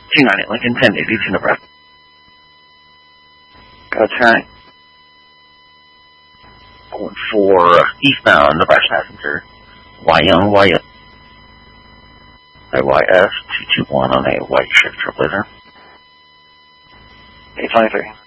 298 Lincoln, 1082 Nebraska. Go check. Going for eastbound Nebraska passenger, YS 221 on a white shift trailblazer. 823.